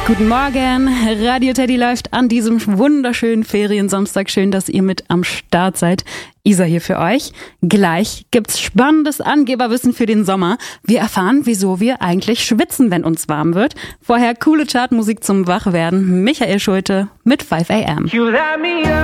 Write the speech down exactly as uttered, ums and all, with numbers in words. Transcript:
Guten Morgen, Radio Teddy läuft an diesem wunderschönen Feriensamstag. Schön, dass ihr mit am Start seid. Isa hier für euch. Gleich gibt's spannendes Angeberwissen für den Sommer. Wir erfahren, wieso wir eigentlich schwitzen, wenn uns warm wird. Vorher coole Chartmusik zum Wachwerden. Michael Schulte mit five a m.